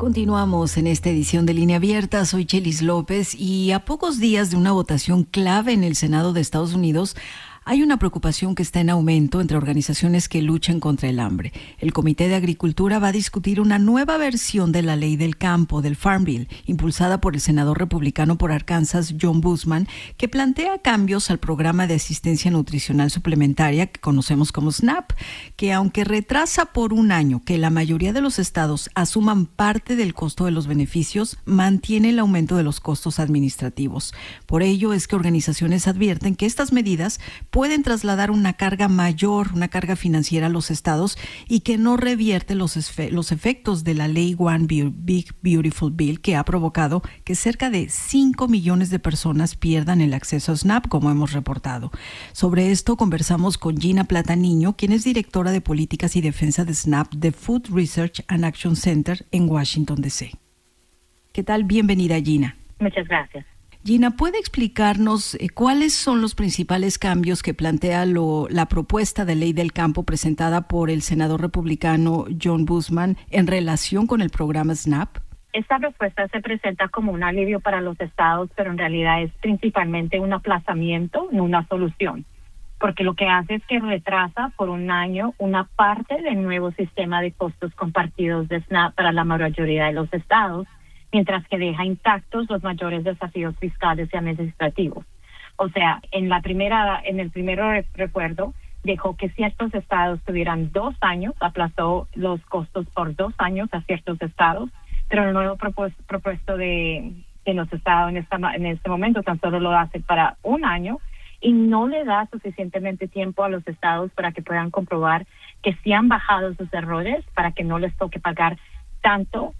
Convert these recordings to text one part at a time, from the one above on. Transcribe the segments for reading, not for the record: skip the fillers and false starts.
Continuamos en esta edición de Línea Abierta. Soy Chelis López y a pocos días de una votación clave en el Senado de Estados Unidos, hay una preocupación que está en aumento entre organizaciones que luchan contra el hambre. El Comité de Agricultura va a discutir una nueva versión de la Ley del Campo, del Farm Bill, impulsada por el senador republicano por Arkansas, John Boozman, que plantea cambios al programa de asistencia nutricional suplementaria que conocemos como SNAP, que aunque retrasa por un año que la mayoría de los estados asuman parte del costo de los beneficios, mantiene el aumento de los costos administrativos. Por ello es que organizaciones advierten que estas medidas pueden trasladar una carga mayor, una carga financiera a los estados y que no revierte los efectos de la ley One Big Beautiful Bill, que ha provocado que cerca de 5 millones de personas pierdan el acceso a SNAP, como hemos reportado. Sobre esto conversamos con Gina Plataniño, quien es directora de Políticas y Defensa de SNAP de Food Research and Action Center en Washington, D.C. ¿Qué tal? Bienvenida, Gina. Muchas gracias. Gina, ¿puede explicarnos cuáles son los principales cambios que plantea la propuesta de ley del campo presentada por el senador republicano John Boozman en relación con el programa SNAP? Esta propuesta se presenta como un alivio para los estados, pero en realidad es principalmente un aplazamiento, no una solución, porque lo que hace es que retrasa por un año una parte del nuevo sistema de costos compartidos de SNAP para la mayoría de los estados, mientras que deja intactos los mayores desafíos fiscales y administrativos. O sea, en el primer recuerdo dejó que ciertos estados tuvieran 2 años, aplazó los costos por 2 años a ciertos estados, pero el nuevo propuesto de los estados en este momento tan solo lo hace para 1 año y no le da suficientemente tiempo a los estados para que puedan comprobar que sí han bajado sus errores para que no les toque pagar tanto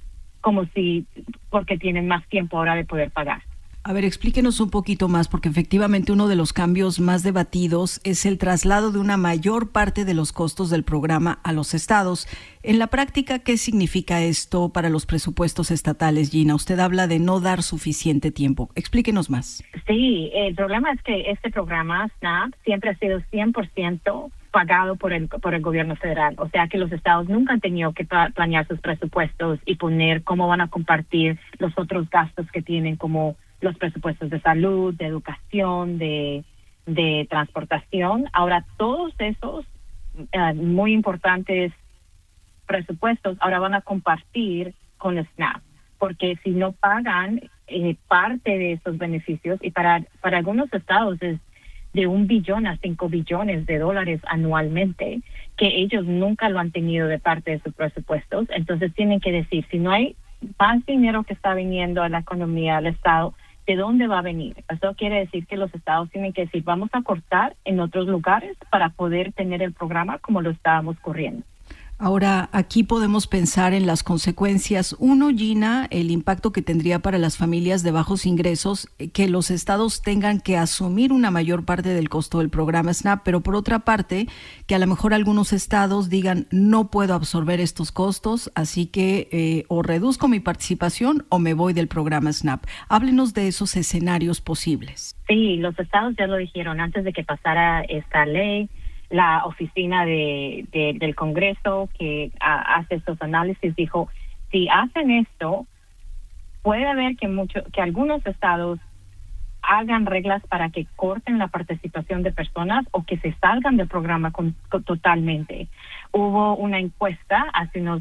porque tienen más tiempo ahora de poder pagar. A ver, explíquenos un poquito más, porque efectivamente uno de los cambios más debatidos es el traslado de una mayor parte de los costos del programa a los estados. En la práctica, ¿qué significa esto para los presupuestos estatales, Gina? Usted habla de no dar suficiente tiempo. Explíquenos más. Sí, el problema es que este programa, SNAP, siempre ha sido 100% pagado por el gobierno federal. O sea que los estados nunca han tenido que planear sus presupuestos y poner cómo van a compartir los otros gastos que tienen, como los presupuestos de salud, de educación, de transportación. Ahora, todos esos muy importantes presupuestos ahora van a compartir con el SNAP, porque si no pagan parte de esos beneficios, y para algunos estados es de 1 billón a 5 billones de dólares anualmente, que ellos nunca lo han tenido de parte de sus presupuestos. Entonces tienen que decir, si no hay más dinero que está viniendo a la economía del estado, ¿de dónde va a venir? Eso quiere decir que los estados tienen que decir, vamos a cortar en otros lugares para poder tener el programa como lo estábamos corriendo. Ahora, aquí podemos pensar en las consecuencias. Uno, Gina, el impacto que tendría para las familias de bajos ingresos, que los estados tengan que asumir una mayor parte del costo del programa SNAP, pero por otra parte, que a lo mejor algunos estados digan, no puedo absorber estos costos, así que o reduzco mi participación o me voy del programa SNAP. Háblenos de esos escenarios posibles. Sí, los estados ya lo dijeron antes de que pasara esta ley. La oficina del Congreso que hace estos análisis dijo, si hacen esto, puede haber que algunos estados hagan reglas para que corten la participación de personas o que se salgan del programa totalmente. Hubo una encuesta hace 2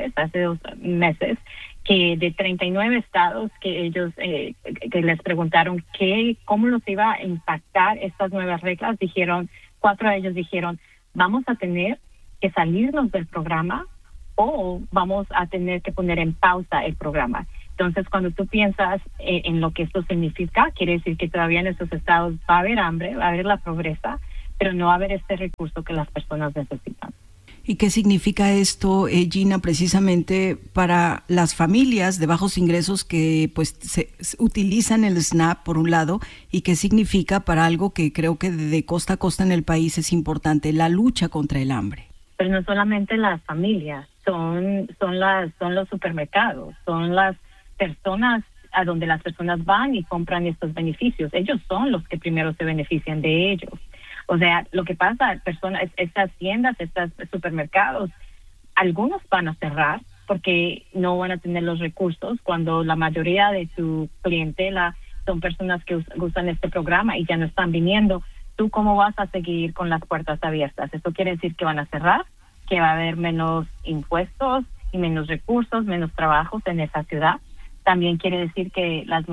meses, que de 39 estados que ellos que les preguntaron cómo los iba a impactar estas nuevas reglas, 4 de ellos dijeron, vamos a tener que salirnos del programa o vamos a tener que poner en pausa el programa. Entonces, cuando tú piensas en lo que esto significa, quiere decir que todavía en estos estados va a haber hambre, va a haber la pobreza, pero no va a haber este recurso que las personas necesitan. ¿Y qué significa esto, Gina, precisamente para las familias de bajos ingresos que pues se utilizan el SNAP por un lado, y qué significa para algo que creo que de costa a costa en el país es importante, la lucha contra el hambre? Pero no solamente las familias, son los supermercados, son las personas a donde las personas van y compran estos beneficios. Ellos son los que primero se benefician de ellos. O sea, lo que pasa, estas tiendas, estos supermercados, algunos van a cerrar porque no van a tener los recursos cuando la mayoría de tu clientela son personas que usan este programa y ya no están viniendo. ¿Tú cómo vas a seguir con las puertas abiertas? Esto quiere decir que van a cerrar, que va a haber menos impuestos y menos recursos, menos trabajos en esa ciudad. También quiere decir que las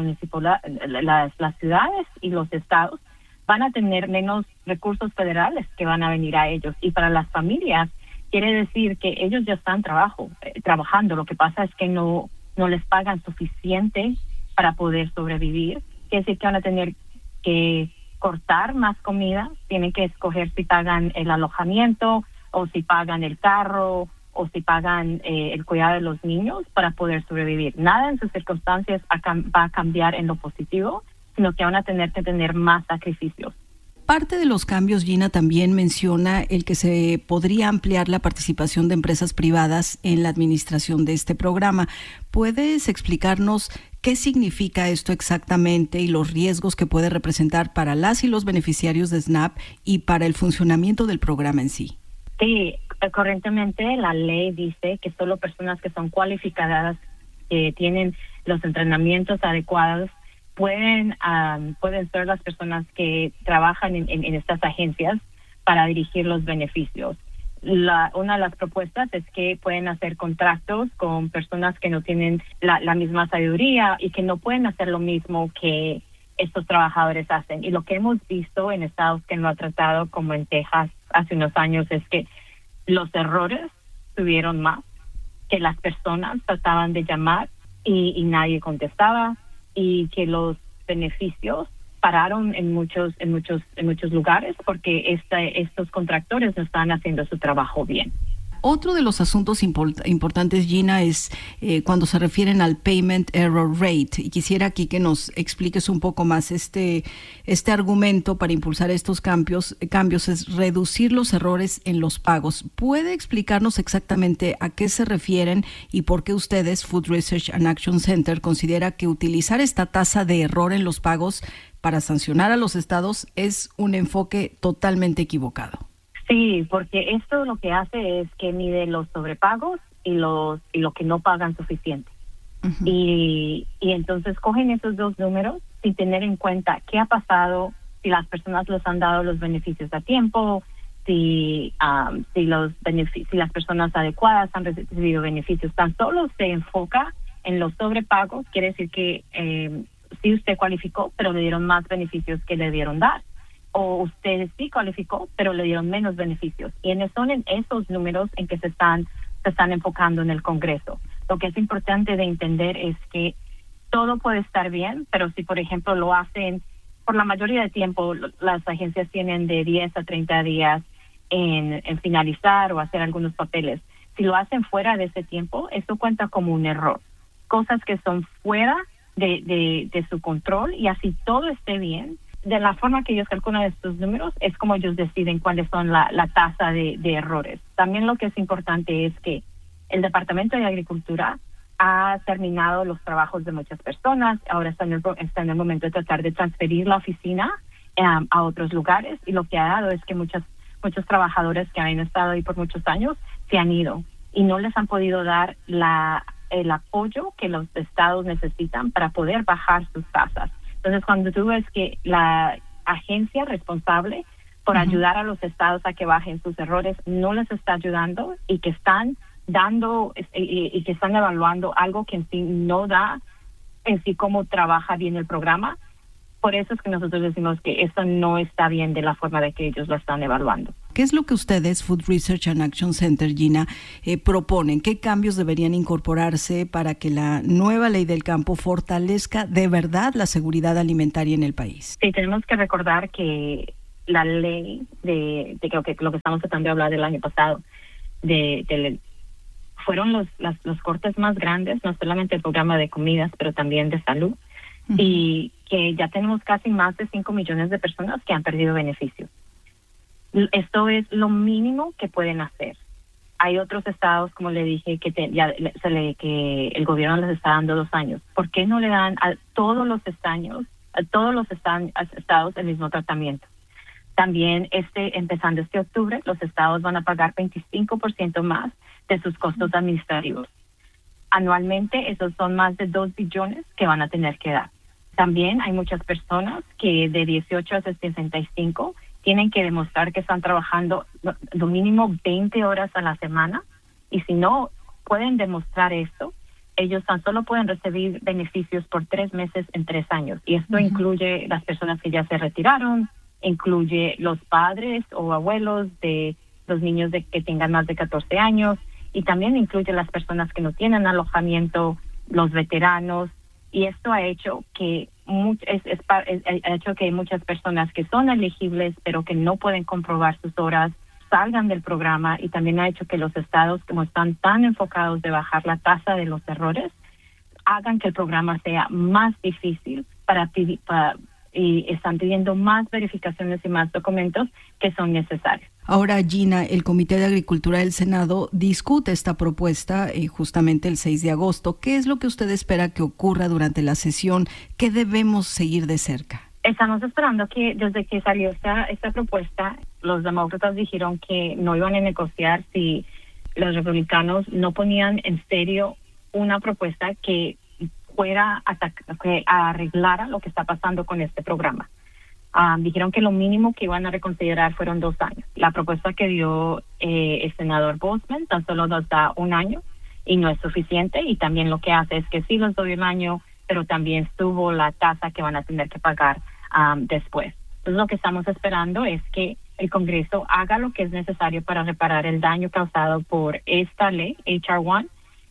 ciudades y los estados van a tener menos recursos federales que van a venir a ellos. Y para las familias, quiere decir que ellos ya están trabajando. Lo que pasa es que no les pagan suficiente para poder sobrevivir. Quiere decir que van a tener que cortar más comida, tienen que escoger si pagan el alojamiento o si pagan el carro o si pagan el cuidado de los niños para poder sobrevivir. Nada en sus circunstancias va a cambiar en lo positivo, sino que van a tener que tener más sacrificios. Parte de los cambios, Gina, también menciona el que se podría ampliar la participación de empresas privadas en la administración de este programa. ¿Puedes explicarnos qué significa esto exactamente y los riesgos que puede representar para las y los beneficiarios de SNAP y para el funcionamiento del programa en sí? Sí, correctamente la ley dice que solo personas que son cualificadas, que tienen los entrenamientos adecuados, pueden ser las personas que trabajan en estas agencias para dirigir los beneficios. Una de las propuestas es que pueden hacer contratos con personas que no tienen la misma sabiduría y que no pueden hacer lo mismo que estos trabajadores hacen. Y lo que hemos visto en estados que no ha tratado, como en Texas hace unos años, es que los errores tuvieron más, que las personas trataban de llamar y nadie contestaba, y que los beneficios pararon en muchos lugares porque estos contractores no están haciendo su trabajo bien. Otro de los asuntos importantes, Gina, es cuando se refieren al Payment Error Rate. Y quisiera aquí que nos expliques un poco más este argumento para impulsar estos cambios es reducir los errores en los pagos. ¿Puede explicarnos exactamente a qué se refieren y por qué ustedes, Food Research and Action Center, considera que utilizar esta tasa de error en los pagos para sancionar a los estados es un enfoque totalmente equivocado? Sí, porque esto lo que hace es que mide los sobrepagos y lo que no pagan suficiente. Uh-huh. Y entonces cogen esos dos números sin tener en cuenta qué ha pasado, si las personas les han dado los beneficios a tiempo, si las personas adecuadas han recibido beneficios. Tan solo se enfoca en los sobrepagos, quiere decir que sí usted cualificó, pero le dieron más beneficios que le dieron dar. O usted sí cualificó, pero le dieron menos beneficios. Y son en esos números en que se están enfocando en el Congreso. Lo que es importante de entender es que todo puede estar bien, pero si, por ejemplo, lo hacen, por la mayoría de tiempo, las agencias tienen de 10 a 30 días en finalizar o hacer algunos papeles. Si lo hacen fuera de ese tiempo, eso cuenta como un error. Cosas que son fuera de su control, y así todo esté bien. De la forma que ellos calculan estos números es como ellos deciden cuáles son la tasa de errores. También lo que es importante es que el Departamento de Agricultura ha terminado los trabajos de muchas personas. Ahora está en el momento de tratar de transferir la oficina a otros lugares, y lo que ha dado es que muchos trabajadores que han estado ahí por muchos años se han ido y no les han podido dar el apoyo que los estados necesitan para poder bajar sus tasas. Entonces, cuando tú ves que la agencia responsable por ayudar a los estados a que bajen sus errores no les está ayudando, y que están dando y que están evaluando algo que en sí no da en sí cómo trabaja bien el programa, por eso es que nosotros decimos que eso no está bien de la forma de que ellos lo están evaluando. ¿Qué es lo que ustedes, Food Research and Action Center, Gina, proponen? ¿Qué cambios deberían incorporarse para que la nueva ley del campo fortalezca de verdad la seguridad alimentaria en el país? Sí, tenemos que recordar que la ley de lo que estamos tratando de hablar del año pasado, fueron los cortes más grandes, no solamente el programa de comidas, pero también de salud, y que ya tenemos casi más de 5 millones de personas que han perdido beneficios. Esto es lo mínimo que pueden hacer. Hay otros estados, como le dije, que el gobierno les está dando 2 años. ¿Por qué no le dan a todos los estados el mismo tratamiento? También empezando este octubre, los estados van a pagar 25% más de sus costos administrativos. Anualmente, esos son más de 2 billones que van a tener que dar. También hay muchas personas que de 18 a 65 tienen que demostrar que están trabajando lo mínimo 20 horas a la semana, y si no pueden demostrar esto, ellos tan solo pueden recibir beneficios por 3 meses en 3 años. Y esto incluye las personas que ya se retiraron, incluye los padres o abuelos de los niños que tengan más de 14 años, y también incluye las personas que no tienen alojamiento, los veteranos. Y esto ha hecho que ha hecho que muchas personas que son elegibles pero que no pueden comprobar sus horas salgan del programa, y también ha hecho que los estados, como están tan enfocados de bajar la tasa de los errores, hagan que el programa sea más difícil y están pidiendo más verificaciones y más documentos que son necesarios. Ahora, Gina, el Comité de Agricultura del Senado discute esta propuesta justamente el 6 de agosto. ¿Qué es lo que usted espera que ocurra durante la sesión? ¿Qué debemos seguir de cerca? Estamos esperando que desde que salió esta propuesta, los demócratas dijeron que no iban a negociar si los republicanos no ponían en serio una propuesta que fuera que arreglara lo que está pasando con este programa. Dijeron que lo mínimo que iban a reconsiderar fueron 2 años. La propuesta que dio el senador Boozman tan solo nos da 1 año y no es suficiente, y también lo que hace es que sí los doy 1 año, pero también subo la tasa que van a tener que pagar después. Entonces lo que estamos esperando es que el Congreso haga lo que es necesario para reparar el daño causado por esta ley, H.R. 1,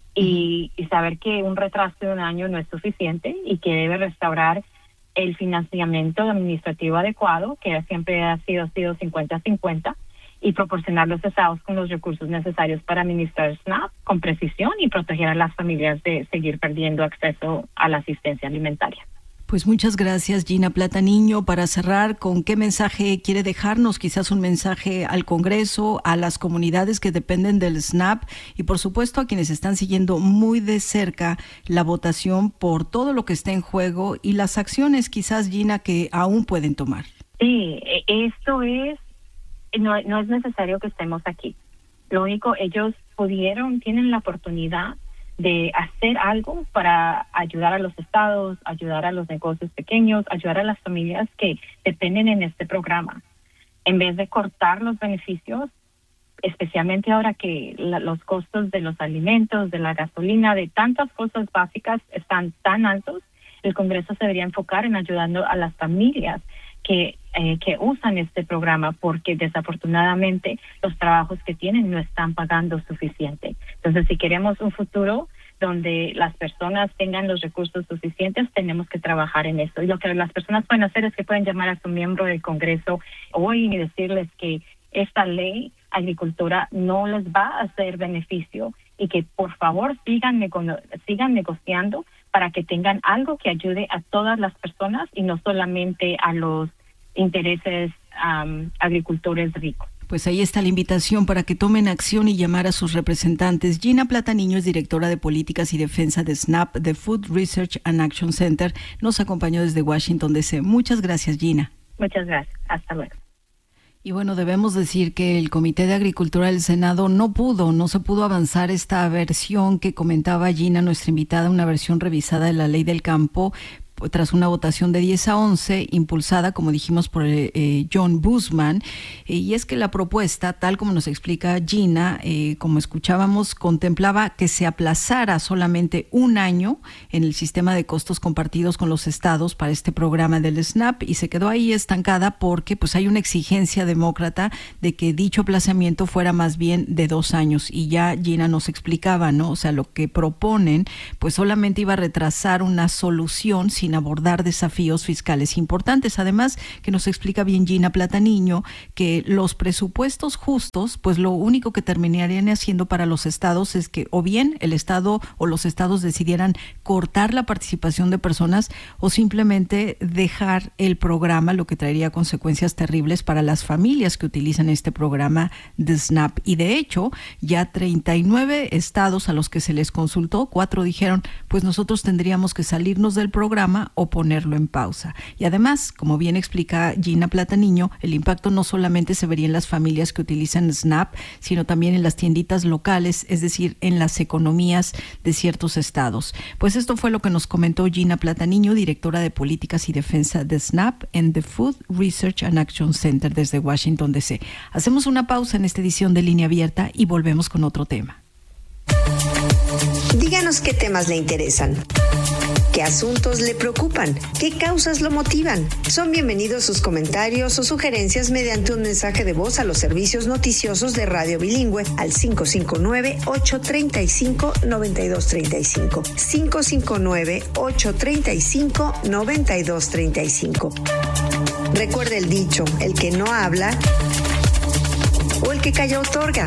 y saber que un retraso de 1 año no es suficiente y que debe restaurar el financiamiento administrativo adecuado, que siempre ha sido 50-50, y proporcionar los estados con los recursos necesarios para administrar SNAP con precisión y proteger a las familias de seguir perdiendo acceso a la asistencia alimentaria. Pues muchas gracias, Gina Plataniño. Para cerrar, ¿con qué mensaje quiere dejarnos? Quizás un mensaje al Congreso, a las comunidades que dependen del SNAP y, por supuesto, a quienes están siguiendo muy de cerca la votación por todo lo que está en juego y las acciones, quizás, Gina, que aún pueden tomar. Sí, esto no es necesario que estemos aquí. Lo único, ellos tienen la oportunidad de hacer algo para ayudar a los estados, ayudar a los negocios pequeños, ayudar a las familias que dependen en este programa. En vez de cortar los beneficios, especialmente ahora que los costos de los alimentos, de la gasolina, de tantas cosas básicas están tan altos, el Congreso se debería enfocar en ayudando a las familias que usan este programa, porque desafortunadamente los trabajos que tienen no están pagando suficiente. Entonces, si queremos un futuro donde las personas tengan los recursos suficientes, tenemos que trabajar en eso. Y lo que las personas pueden hacer es que pueden llamar a su miembro del Congreso hoy y decirles que esta ley agricultura no les va a hacer beneficio y que por favor sigan negociando para que tengan algo que ayude a todas las personas y no solamente a los intereses agricultores ricos. Pues ahí está la invitación para que tomen acción y llamar a sus representantes. Gina Plataniño es directora de Políticas y Defensa de SNAP, de Food Research and Action Center. Nos acompañó desde Washington, D.C. Muchas gracias, Gina. Muchas gracias. Hasta luego. Y bueno, debemos decir que el Comité de Agricultura del Senado no se pudo avanzar esta versión que comentaba Gina, nuestra invitada, una versión revisada de la Ley del Campo, tras una votación de 10-11, impulsada, como dijimos, por John Boozman. Y es que la propuesta, tal como nos explica Gina, como escuchábamos, contemplaba que se aplazara solamente 1 año en el sistema de costos compartidos con los estados para este programa del SNAP, y se quedó ahí estancada porque pues hay una exigencia demócrata de que dicho aplazamiento fuera más bien de 2 años. Y ya Gina nos explicaba, ¿no? O sea, lo que proponen pues solamente iba a retrasar una solución sin abordar desafíos fiscales importantes. Además, que nos explica bien Gina Plataniño, que los presupuestos justos, pues lo único que terminarían haciendo para los estados es que o bien el estado o los estados decidieran cortar la participación de personas o simplemente dejar el programa, lo que traería consecuencias terribles para las familias que utilizan este programa de SNAP. Y de hecho, ya 39 estados a los que se les consultó, 4 dijeron, pues nosotros tendríamos que salirnos del programa programa o ponerlo en pausa. Y además, como bien explica Gina Plataniño, el impacto no solamente se vería en las familias que utilizan SNAP, sino también en las tienditas locales, es decir, en las economías de ciertos estados. Pues esto fue lo que nos comentó Gina Plataniño, directora de Políticas y Defensa de SNAP en The Food Research and Action Center desde Washington, D.C. Hacemos una pausa en esta edición de Línea Abierta y volvemos con otro tema. Díganos qué temas le interesan, qué asuntos le preocupan, qué causas lo motivan. Son bienvenidos sus comentarios o sugerencias mediante un mensaje de voz a los servicios noticiosos de Radio Bilingüe al 559-835-9235. 559-835-9235. Recuerde el dicho, el que no habla o el que calla otorga.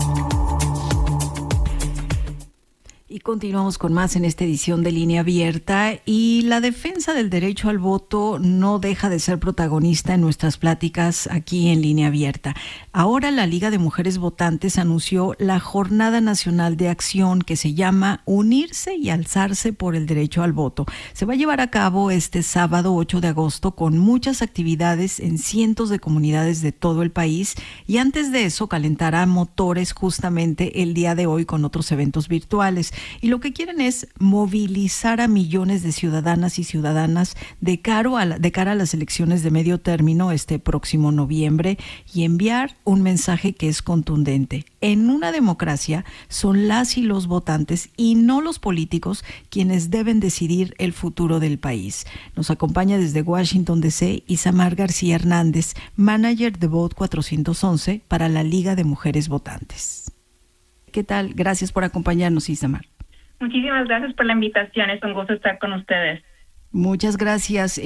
Y continuamos con más en esta edición de Línea Abierta, y la defensa del derecho al voto no deja de ser protagonista en nuestras pláticas aquí en Línea Abierta. Ahora la Liga de Mujeres Votantes anunció la Jornada Nacional de Acción que se llama Unirse y Alzarse por el Derecho al Voto. Se va a llevar a cabo este sábado 8 de agosto con muchas actividades en cientos de comunidades de todo el país, y antes de eso calentará motores justamente el día de hoy con otros eventos virtuales. Y lo que quieren es movilizar a millones de ciudadanas y ciudadanas de cara a las elecciones de medio término este próximo noviembre, y enviar un mensaje que es contundente. En una democracia son las y los votantes y no los políticos quienes deben decidir el futuro del país. Nos acompaña desde Washington, D.C. Isamar García Hernández, manager de Vote 411 para la Liga de Mujeres Votantes. ¿Qué tal? Gracias por acompañarnos, Isamar. Muchísimas gracias por la invitación. Es un gusto estar con ustedes. Muchas gracias.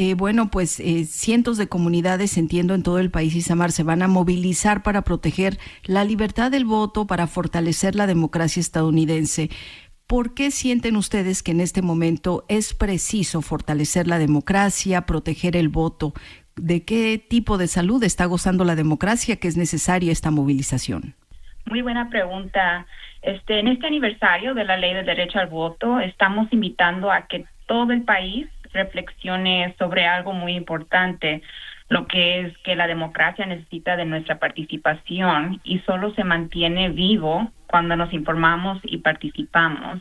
Cientos de comunidades, entiendo, en todo el país, Isamar, se van a movilizar para proteger la libertad del voto, para fortalecer la democracia estadounidense. ¿Por qué sienten ustedes que en este momento es preciso fortalecer la democracia, proteger el voto? ¿De qué tipo de salud está gozando la democracia que es necesaria esta movilización? Muy buena pregunta. En este aniversario de la Ley del Derecho al Voto, estamos invitando a que todo el país reflexione sobre algo muy importante, lo que es que la democracia necesita de nuestra participación y solo se mantiene vivo cuando nos informamos y participamos.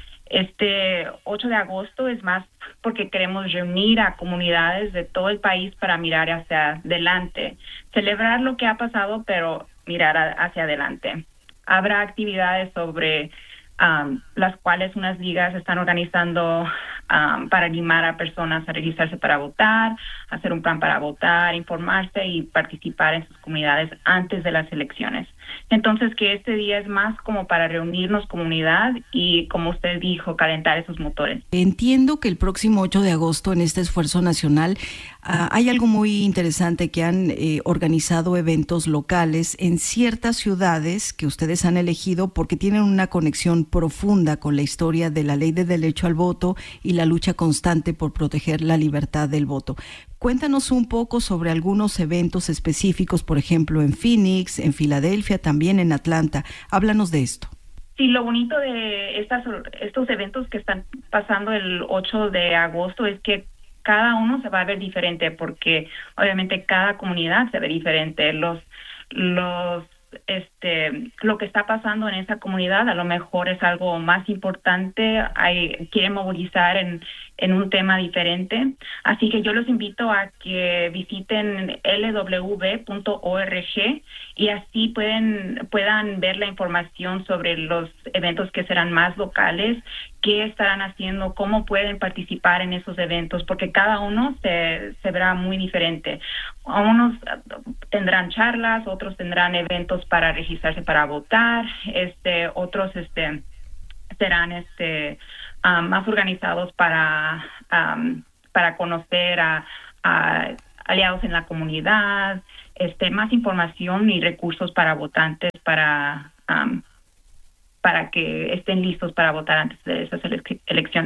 Este 8 de agosto es más porque queremos reunir a comunidades de todo el país para mirar hacia adelante, celebrar lo que ha pasado, pero mirar hacia adelante. Habrá actividades sobre las cuales unas ligas están organizando para animar a personas a registrarse para votar, hacer un plan para votar, informarse y participar en sus comunidades antes de las elecciones. Entonces, que este día es más como para reunirnos comunidad y, como usted dijo, calentar esos motores. Entiendo que el próximo 8 de agosto, en este esfuerzo nacional, hay algo muy interesante, que han organizado eventos locales en ciertas ciudades que ustedes han elegido porque tienen una conexión profunda con la historia de la ley de derecho al voto y la lucha constante por proteger la libertad del voto. Cuéntanos un poco sobre algunos eventos específicos, por ejemplo, en Phoenix, en Filadelfia, también en Atlanta. Háblanos de esto. Sí, lo bonito de estos eventos que están pasando el 8 de agosto es que cada uno se va a ver diferente, porque obviamente cada comunidad se ve diferente. Lo que está pasando en esa comunidad a lo mejor es algo más importante, quieren movilizar en un tema diferente. Así que yo los invito a que visiten lw.org y así puedan ver la información sobre los eventos que serán más locales, qué estarán haciendo, cómo pueden participar en esos eventos, porque cada uno se verá muy diferente. Unos tendrán charlas, otros tendrán eventos para registrarse para votar, otros serán más organizados para conocer a aliados en la comunidad, más información y recursos para votantes para que estén listos para votar antes de esas elecciones.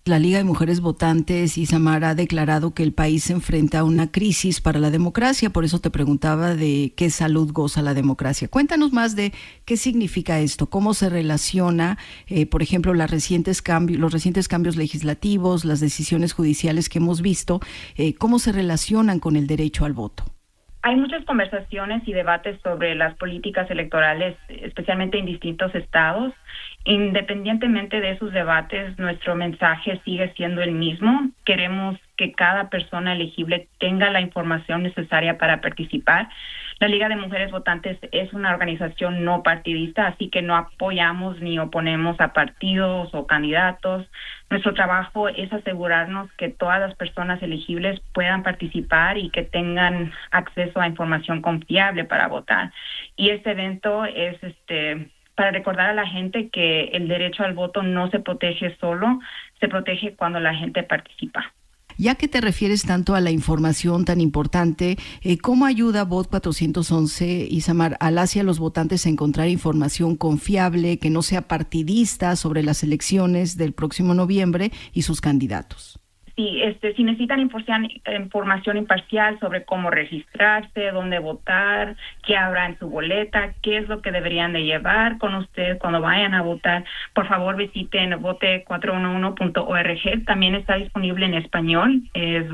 La Liga de Mujeres Votantes, Isamar, ha declarado que el país se enfrenta a una crisis para la democracia. Por eso te preguntaba de qué salud goza la democracia. Cuéntanos más de qué significa esto, cómo se relaciona, por ejemplo, los recientes cambios legislativos, las decisiones judiciales que hemos visto, cómo se relacionan con el derecho al voto. Hay muchas conversaciones y debates sobre las políticas electorales, especialmente en distintos estados. Independientemente de esos debates, nuestro mensaje sigue siendo el mismo. Queremos que cada persona elegible tenga la información necesaria para participar. La Liga de Mujeres Votantes es una organización no partidista, así que no apoyamos ni oponemos a partidos o candidatos. Nuestro trabajo es asegurarnos que todas las personas elegibles puedan participar y que tengan acceso a información confiable para votar. Y este evento es para recordar a la gente que el derecho al voto no se protege solo, se protege cuando la gente participa. Ya que te refieres tanto a la información tan importante, ¿cómo ayuda Vot 411, Isamar, a las y a los votantes a encontrar información confiable, que no sea partidista sobre las elecciones del próximo noviembre y sus candidatos? Sí, si necesitan información imparcial sobre cómo registrarse, dónde votar, qué habrá en su boleta, qué es lo que deberían de llevar con ustedes cuando vayan a votar, por favor visiten vote411.org. También está disponible en español, es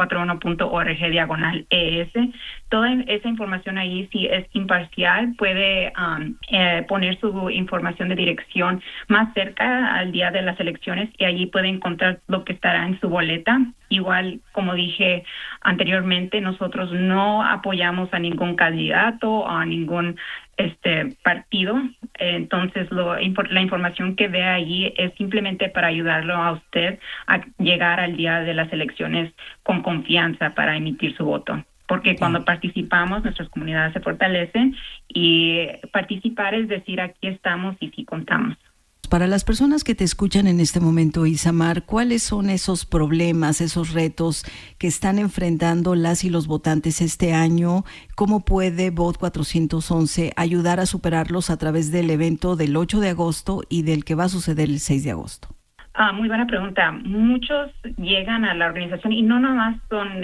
vote411.org/ES. Toda esa información ahí, si es imparcial, puede poner su información de dirección más cerca al día de las elecciones y allí puede encontrar lo que estará en su boleta. Igual, como dije anteriormente, nosotros no apoyamos a ningún candidato o a ningún partido. Entonces, la información que ve allí es simplemente para ayudarlo a usted a llegar al día de las elecciones con confianza para emitir su voto. Porque cuando participamos, nuestras comunidades se fortalecen y participar es decir, aquí estamos y sí contamos. Para las personas que te escuchan en este momento, Isamar, ¿cuáles son esos problemas, esos retos que están enfrentando las y los votantes este año? ¿Cómo puede Vot 411 ayudar a superarlos a través del evento del 8 de agosto y del que va a suceder el 6 de agosto? Muy buena pregunta. Muchos llegan a la organización y no nomás son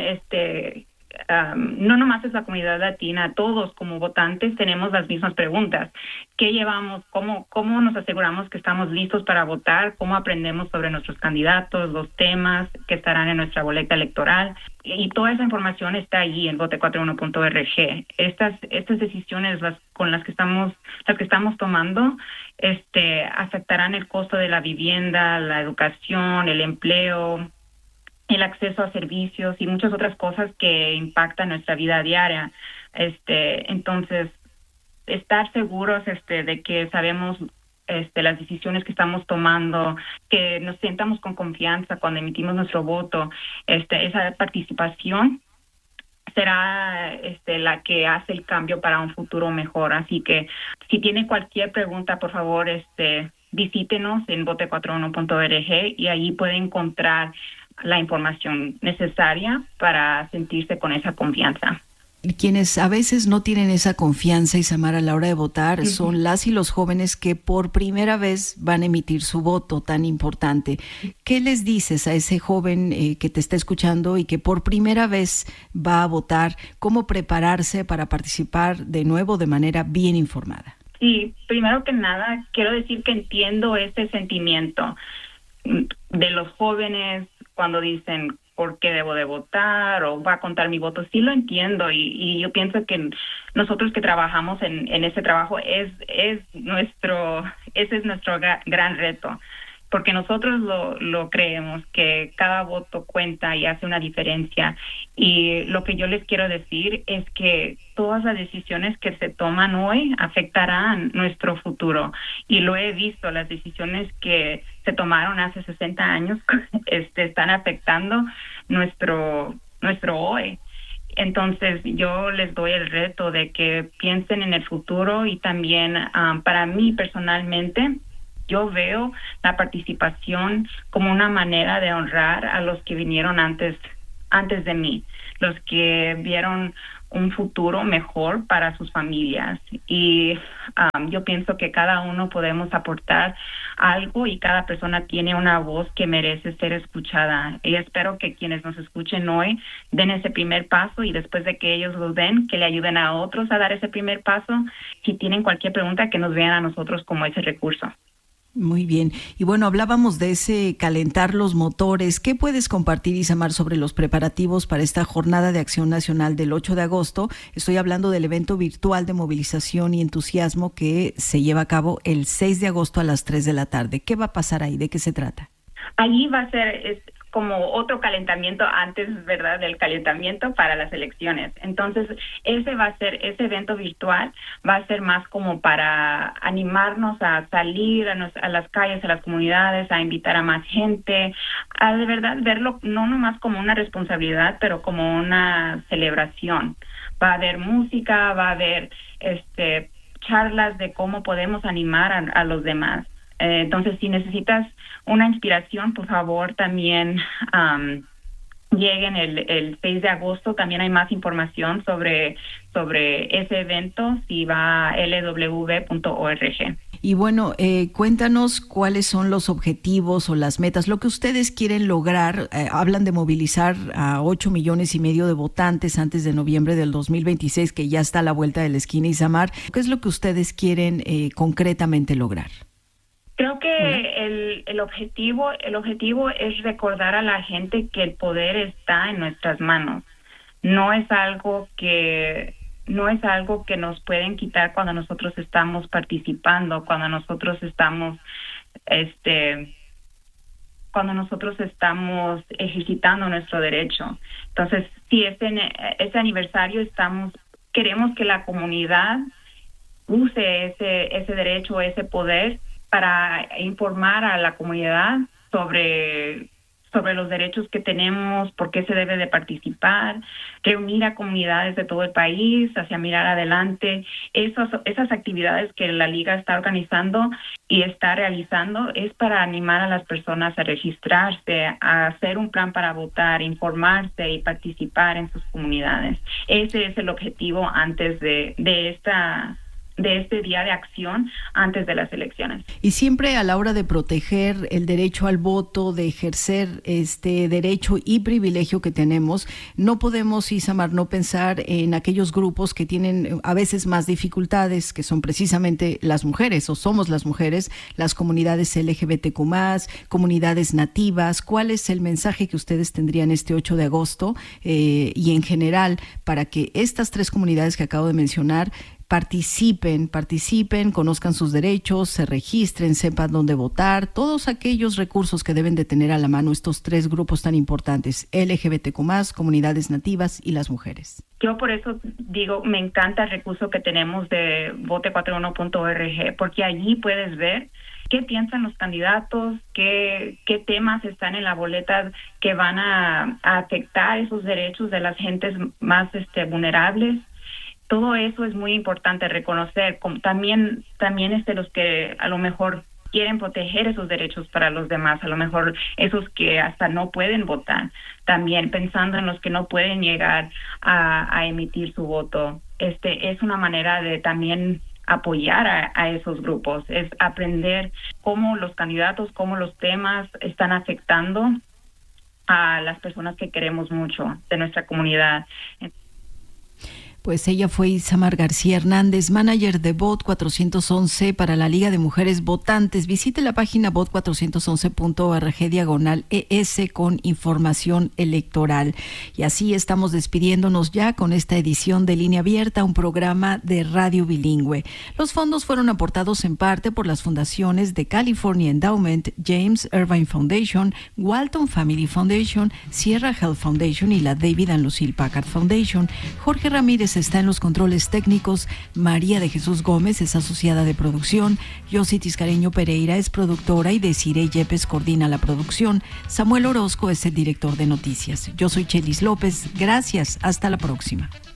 no nomás es la comunidad latina, todos como votantes tenemos las mismas preguntas. ¿Qué llevamos? ¿Cómo nos aseguramos que estamos listos para votar? ¿Cómo aprendemos sobre nuestros candidatos, los temas que estarán en nuestra boleta electoral? Y toda esa información está allí en vote411.org. Estas decisiones con las que estamos tomando afectarán el costo de la vivienda, la educación, el empleo, el acceso a servicios y muchas otras cosas que impactan nuestra vida diaria. Entonces, estar seguros de que sabemos las decisiones que estamos tomando, que nos sentamos con confianza cuando emitimos nuestro voto, esa participación será la que hace el cambio para un futuro mejor. Así que si tiene cualquier pregunta, por favor, visítenos en vote411.org y allí puede encontrar la información necesaria para sentirse con esa confianza. Quienes a veces no tienen esa confianza, Isamar, a la hora de votar, son las y los jóvenes que por primera vez van a emitir su voto tan importante. ¿Qué les dices a ese joven que te está escuchando y que por primera vez va a votar? ¿Cómo prepararse para participar de nuevo de manera bien informada? Sí, primero que nada, quiero decir que entiendo ese sentimiento de los jóvenes cuando dicen por qué debo de votar o va a contar mi voto. Sí lo entiendo y yo pienso que nosotros que trabajamos en ese trabajo ese es nuestro gran reto, porque nosotros lo creemos, que cada voto cuenta y hace una diferencia. Y lo que yo les quiero decir es que todas las decisiones que se toman hoy afectarán nuestro futuro. Y lo he visto, las decisiones que se tomaron hace 60 años están afectando nuestro hoy. Entonces yo les doy el reto de que piensen en el futuro y también para mí personalmente, yo veo la participación como una manera de honrar a los que vinieron antes de mí, los que vieron un futuro mejor para sus familias. Y yo pienso que cada uno podemos aportar algo y cada persona tiene una voz que merece ser escuchada. Y espero que quienes nos escuchen hoy den ese primer paso y después de que ellos lo den, que le ayuden a otros a dar ese primer paso. Si tienen cualquier pregunta, que nos vean a nosotros como ese recurso. Muy bien. Y bueno, hablábamos de ese calentar los motores. ¿Qué puedes compartir, Isamar, sobre los preparativos para esta Jornada de Acción Nacional del 8 de agosto? Estoy hablando del evento virtual de movilización y entusiasmo que se lleva a cabo el 6 de agosto a las 3 de la tarde. ¿Qué va a pasar ahí? ¿De qué se trata? Allí va a ser como otro calentamiento antes, ¿verdad?, del calentamiento para las elecciones. Entonces, ese evento virtual va a ser más como para animarnos a salir a las calles, a las comunidades, a invitar a más gente, a de verdad verlo no nomás como una responsabilidad, pero como una celebración. Va a haber música, va a haber charlas de cómo podemos animar a los demás. Entonces, si necesitas una inspiración, por favor, también lleguen el 6 de agosto. También hay más información sobre ese evento si va a lw.org. Y bueno, cuéntanos cuáles son los objetivos o las metas, lo que ustedes quieren lograr. Hablan de movilizar a 8,5 millones de votantes antes de noviembre del 2026, que ya está a la vuelta de la esquina. Isamar, ¿qué es lo que ustedes quieren concretamente lograr? Creo que el objetivo es recordar a la gente que el poder está en nuestras manos. No es algo que nos pueden quitar cuando nosotros estamos participando, cuando nosotros estamos ejercitando nuestro derecho. Entonces, si ese aniversario queremos que la comunidad use ese derecho, ese poder, para informar a la comunidad sobre los derechos que tenemos, por qué se debe de participar, reunir a comunidades de todo el país hacia mirar adelante. Esas actividades que la Liga está organizando y está realizando es para animar a las personas a registrarse, a hacer un plan para votar, informarse y participar en sus comunidades. Ese es el objetivo antes de este día de acción antes de las elecciones. Y siempre a la hora de proteger el derecho al voto, de ejercer este derecho y privilegio que tenemos, no podemos, Isamar, no pensar en aquellos grupos que tienen a veces más dificultades, que son precisamente las mujeres, o somos las mujeres, las comunidades LGBTQ+, comunidades nativas. ¿Cuál es el mensaje que ustedes tendrían este 8 de agosto y en general para que estas tres comunidades que acabo de mencionar participen, conozcan sus derechos, se registren, sepan dónde votar, todos aquellos recursos que deben de tener a la mano estos tres grupos tan importantes, LGBTQ+, comunidades nativas y las mujeres? Yo por eso digo, me encanta el recurso que tenemos de vote41.org, porque allí puedes ver qué piensan los candidatos, qué temas están en la boleta que van a afectar esos derechos de las gentes más vulnerables. Todo eso es muy importante reconocer. También los que a lo mejor quieren proteger esos derechos para los demás, a lo mejor esos que hasta no pueden votar, también pensando en los que no pueden llegar a emitir su voto. Es una manera de también apoyar a esos grupos, es aprender cómo los candidatos, cómo los temas están afectando a las personas que queremos mucho de nuestra comunidad. Pues ella fue Isamar García Hernández, manager de Vote 411 para la Liga de Mujeres Votantes. Visite la página vote411.org/ES con información electoral. Y así estamos despidiéndonos ya con esta edición de Línea Abierta, un programa de radio bilingüe. Los fondos fueron aportados en parte por las fundaciones de California Endowment, James Irvine Foundation, Walton Family Foundation, Sierra Health Foundation y la David and Lucille Packard Foundation. Jorge Ramírez está en los controles técnicos, María de Jesús Gómez es asociada de producción, Yossi Tiscareño Pereira es productora y Desiree Yepes coordina la producción. Samuel Orozco es el director de noticias. Yo soy Chelis López. Gracias. Hasta la próxima.